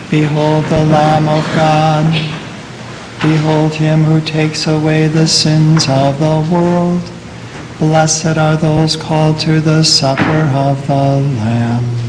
Behold the Lamb of God. Behold him who takes away the sins of the world. Blessed are those called to the supper of the Lamb.